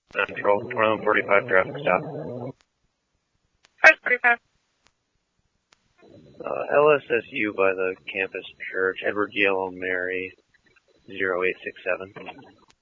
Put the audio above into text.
Control 2145 traffic stop. 545. LSSU by the campus church, Edward Yellow Mary 0867.